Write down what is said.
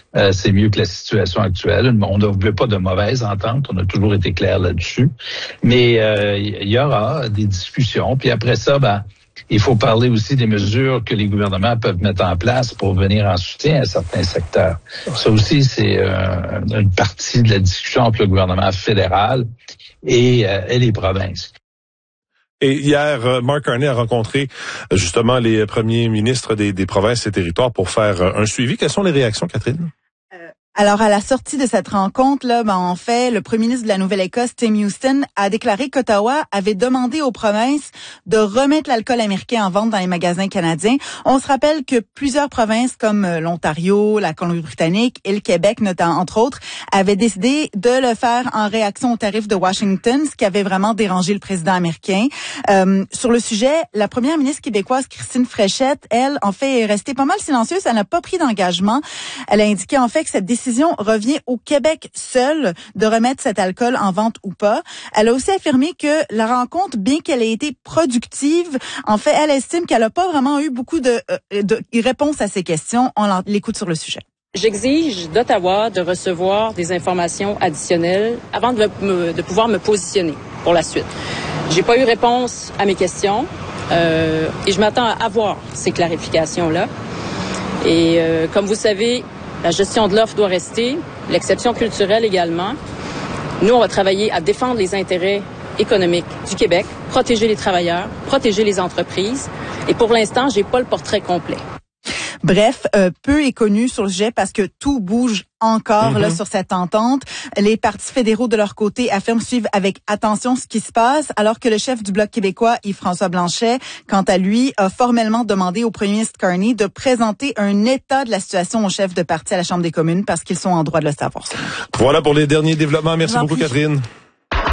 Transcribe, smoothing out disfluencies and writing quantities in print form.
c'est mieux que la situation actuelle. On ne veut pas de mauvaise entente, on a toujours été clair là-dessus. Mais il y aura des discussions. Puis après ça, il faut parler aussi des mesures que les gouvernements peuvent mettre en place pour venir en soutien à certains secteurs. Ça aussi, c'est une partie de la discussion entre le gouvernement fédéral et les provinces. Et hier, Mark Carney a rencontré justement les premiers ministres des provinces et territoires pour faire un suivi. Quelles sont les réactions, Catherine? Alors, à la sortie de cette rencontre-là, en fait, le premier ministre de la Nouvelle-Écosse, Tim Houston, a déclaré qu'Ottawa avait demandé aux provinces de remettre l'alcool américain en vente dans les magasins canadiens. On se rappelle que plusieurs provinces comme l'Ontario, la Colombie-Britannique et le Québec, notamment, entre autres, avaient décidé de le faire en réaction aux tarifs de Washington, ce qui avait vraiment dérangé le président américain. Sur le sujet, la première ministre québécoise, Christine Fréchette, elle, en fait, est restée pas mal silencieuse. Elle n'a pas pris d'engagement. Elle a indiqué, en fait, que cette décision revient au Québec seul de remettre cet alcool en vente ou pas. Elle a aussi affirmé que la rencontre, bien qu'elle ait été productive, en fait, elle estime qu'elle n'a pas vraiment eu beaucoup de réponses à ces questions. On l'écoute sur le sujet. J'exige d'Ottawa de recevoir des informations additionnelles avant de pouvoir me positionner pour la suite. J'ai pas eu réponse à mes questions et je m'attends à avoir ces clarifications-là. Et comme vous savez, la gestion de l'offre doit rester, l'exception culturelle également. Nous, on va travailler à défendre les intérêts économiques du Québec, protéger les travailleurs, protéger les entreprises. Et pour l'instant, j'ai pas le portrait complet. Bref, peu est connu sur le sujet parce que tout bouge encore là sur cette entente. Les partis fédéraux de leur côté affirment suivre avec attention ce qui se passe, alors que le chef du Bloc québécois, Yves-François Blanchet, quant à lui, a formellement demandé au premier ministre Carney de présenter un état de la situation au chef de parti à la Chambre des communes parce qu'ils sont en droit de le savoir. Voilà pour les derniers développements. Merci beaucoup, Catherine.